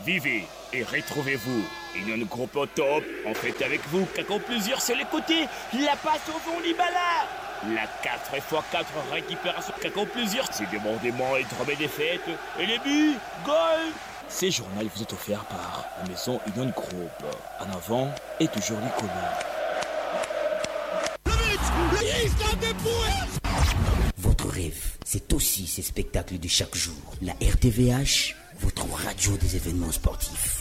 Vivez et retrouvez-vous. Union Groupe au top, en fait avec vous, Kako plusieurs sur les côtés, la passe au fond Libala. La 4x4 récupération, Kako plusieurs, c'est débordement et drôme des fêtes, et les buts, goal. Ces journaux vous est offert par la maison Union Group. En avant et toujours l'icône. Votre rêve, c'est aussi ces spectacles de chaque jour. La RTVH, votre radio des événements sportifs.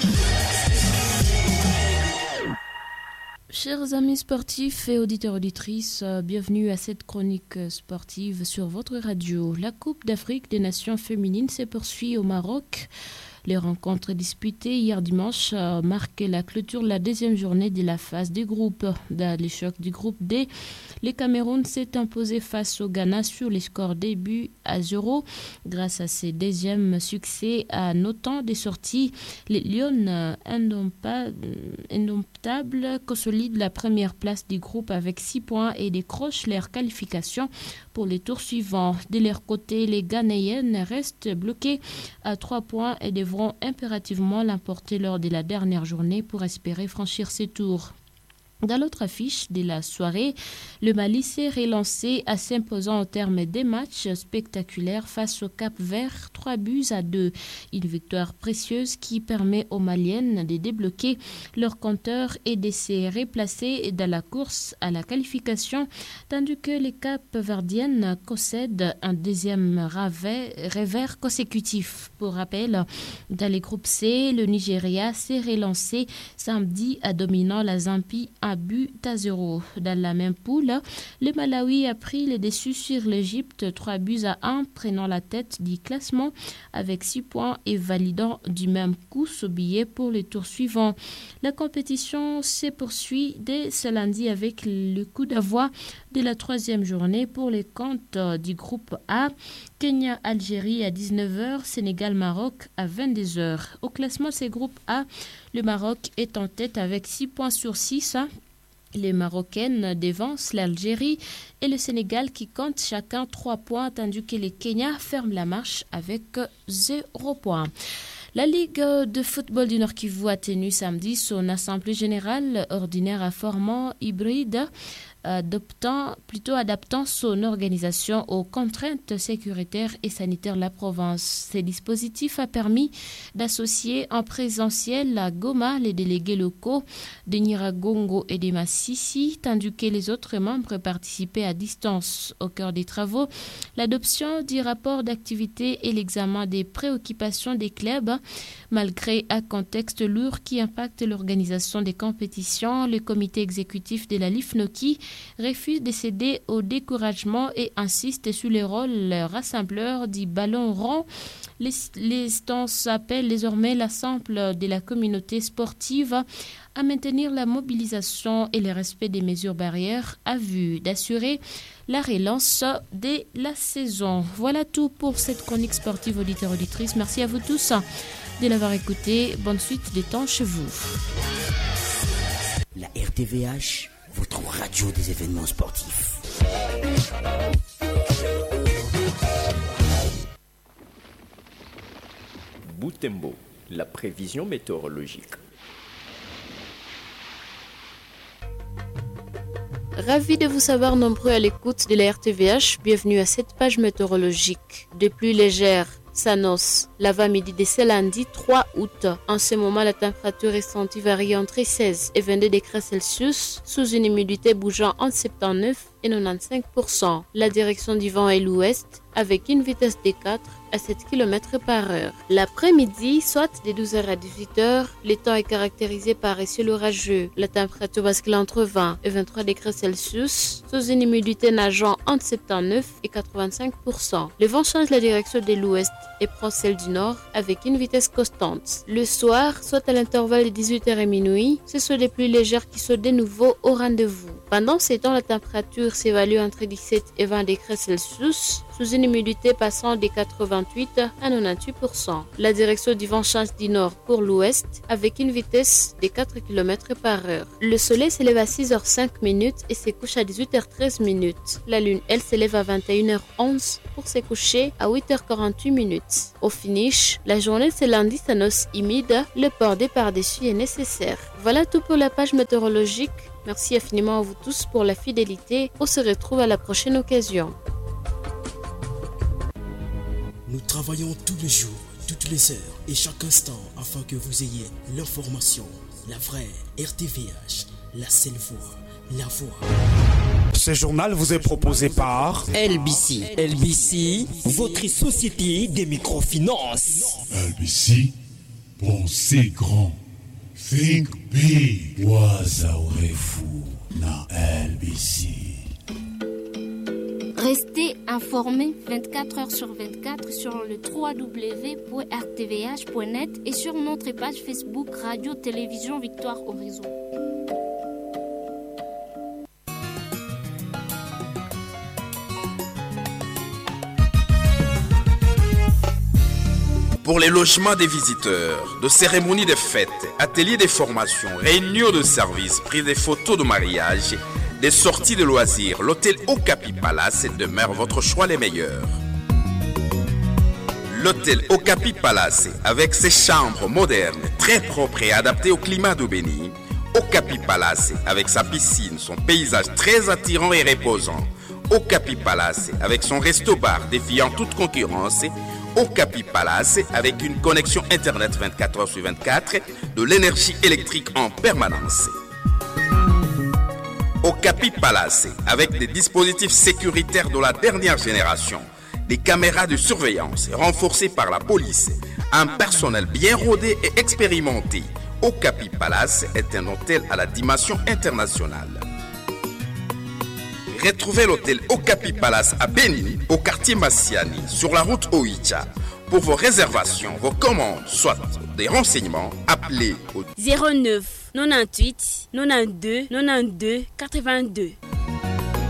Chers amis sportifs et auditeurs-auditrices, bienvenue à cette chronique sportive sur votre radio. La Coupe d'Afrique des Nations féminines se poursuit au Maroc. Les rencontres disputées hier dimanche marquent la clôture de la deuxième journée de la phase des groupes. Dans les chocs du groupe D, le Cameroun s'est imposé face au Ghana sur les scores des buts à 0. Grâce à ses deuxièmes succès à notant des sorties, les Lions indomptables consolident la première place du groupe avec 6 points et décrochent leur qualification pour les tours suivants. De leur côté, les Ghanéennes restent bloquées à 3 points et devront impérativement l'emporter lors de la dernière journée pour espérer franchir ces tours. Dans l'autre affiche de la soirée, le Mali s'est relancé à s'imposant au terme des matchs spectaculaires face au Cap-Vert, 3-2. Une victoire précieuse qui permet aux Maliennes de débloquer leur compteur et de se replacer dans la course à la qualification, tandis que les Cap-Verdiennes possèdent un deuxième revers consécutif. Pour rappel, dans les groupes C, le Nigeria s'est relancé samedi en dominant la Zambie à but à 0. Dans la même poule, le Malawi a pris le dessus sur l'Égypte 3-1, prenant la tête du classement avec 6 points et validant du même coup ce billet pour les tours suivants. La compétition se poursuit dès ce lundi avec le coup d'envoi de la troisième journée pour les comptes du groupe A. Kenya-Algérie à 19h, Sénégal-Maroc à 22h. Au classement ces groupes A, le Maroc est en tête avec 6 points sur 6. Les Marocaines devancent l'Algérie et le Sénégal qui comptent chacun 3 points, tandis que les Kenya ferment la marche avec 0 points. La Ligue de football du Nord-Kivu a tenu samedi son assemblée générale ordinaire à format hybride, adaptant son organisation aux contraintes sécuritaires et sanitaires de la province. Ce dispositif a permis d'associer en présentiel à Goma les délégués locaux de Nyiragongo et de Massissi, tandis que les autres membres participaient à distance. Au cœur des travaux, l'adoption du rapport d'activité et l'examen des préoccupations des clubs. Malgré un contexte lourd qui impacte l'organisation des compétitions, le comité exécutif de la LIFNOKI refuse de céder au découragement et insiste sur le rôle rassembleur du ballon rond. L'instance appelle désormais l'ensemble de la communauté sportive à maintenir la mobilisation et le respect des mesures barrières à vue d'assurer la relance de la saison. Voilà tout pour cette chronique sportive auditeur-auditrice. Merci à vous tous de l'avoir écouté. Bonne suite des temps chez vous. La RTVH, votre radio des événements sportifs. Boutembo, la prévision météorologique. Ravi de vous savoir nombreux à l'écoute de la RTVH. Bienvenue à cette page météorologique. De pluies légères s'annonce l'avant-midi de ce lundi 3 août. En ce moment, la température ressentie varie entre 16 et 22 degrés Celsius sous une humidité bougeant entre 79 et 95%. La direction du vent est l'ouest avec une vitesse de 4 à 7 km par heure. L'après-midi, soit de 12h à 18h, le temps est caractérisé par un ciel orageux. La température bascule entre 20 et 23 degrés Celsius sous une humidité nageant entre 79 et 85%. Le vent change la direction de l'ouest et prend celle du nord avec une vitesse constante. Le soir, soit à l'intervalle de 18h et minuit, ce sont des pluies légères qui sont de nouveau au rendez-vous. Pendant ces temps, la température s'évalue entre 17 et 20 degrés Celsius, sous une humidité passant des 88 à 98%. La direction du vent change du nord pour l'ouest avec une vitesse de 4 km par heure. Le soleil s'élève à 6h05 et se couche à 18h13. La lune, elle, s'élève à 21h11 pour se coucher à 8h48. Au finish, la journée se lundi s'annonce humide, le port des pardessus est nécessaire. Voilà tout pour la page météorologique. Merci infiniment à vous tous pour la fidélité. On se retrouve à la prochaine occasion. Nous travaillons tous les jours, toutes les heures et chaque instant afin que vous ayez l'information, la vraie RTVH, la seule voix, la voix. Ce journal vous est proposé par LBC. LBC, votre société des microfinances. LBC, pensez grand. Think big. Wazaurez-vous na LBC. Restez informés 24 heures sur 24 sur le www.rtvh.net et sur notre page Facebook Radio Télévision Victoire Horizon. Pour les logements des visiteurs, de cérémonies de fêtes, ateliers de formation, réunions de services, prises de photos de mariage, des sorties de loisirs, l'hôtel Okapi Palace demeure votre choix les meilleurs. L'hôtel Okapi Palace, avec ses chambres modernes, très propres et adaptées au climat d'Aubény. Okapi Palace, avec sa piscine, son paysage très attirant et reposant. Okapi Palace, avec son resto-bar défiant toute concurrence. Okapi Palace, avec une connexion Internet 24 heures sur 24, de l'énergie électrique en permanence. Okapi Palace, avec des dispositifs sécuritaires de la dernière génération, des caméras de surveillance renforcées par la police, un personnel bien rodé et expérimenté. Okapi Palace est un hôtel à la dimension internationale. Retrouvez l'hôtel Okapi Palace à Béni, au quartier Massiani, sur la route Oicha. Pour vos réservations, vos commandes, soit des renseignements, appelez au 09 98 92 92 82.